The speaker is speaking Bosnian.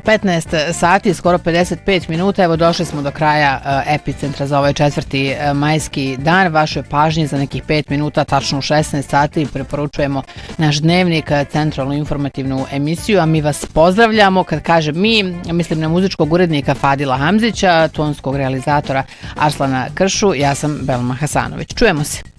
15 sati, skoro 55 minuta. Evo došli smo do kraja epicentra za ovaj 4. majski dan. Vašoj pažnji za nekih 5 minuta, tačno u 16 sati, preporučujemo naš dnevnik, centralnu informativnu emisiju, a mi vas pozdravljamo. Kad kažem mi, mislim na muzičkog urednika Fadila Hamzića, tonskog realizatora Arslana Kršu, ja sam Belma Hasanović. Čujemo se.